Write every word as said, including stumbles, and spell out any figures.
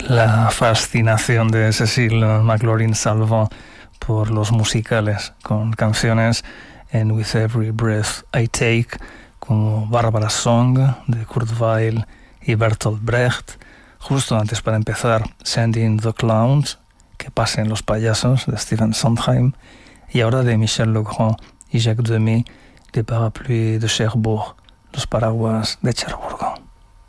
La fascinación de Cécile McLaurin-Salvant por los musicales, con canciones en With Every Breath I Take, como Barbara Song de Kurt Weill y Bertolt Brecht. Justo antes, para empezar, Sending the Clowns, Que pasen los payasos, de Stephen Sondheim. Y ahora de Michel Legrand y Jacques Demy, Les Parapluies de Cherbourg, Los paraguas de Cherburgo.